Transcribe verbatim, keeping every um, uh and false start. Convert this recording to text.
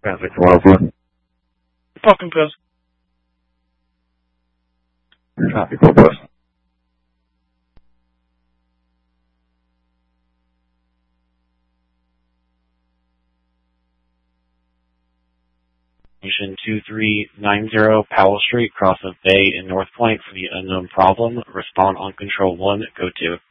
Traffic for Alpha. Fucking Buzz. Traffic for Buzz. Station two three nine zero Powell Street, cross of Bay in North Point for the unknown problem. Respond on control one, go to.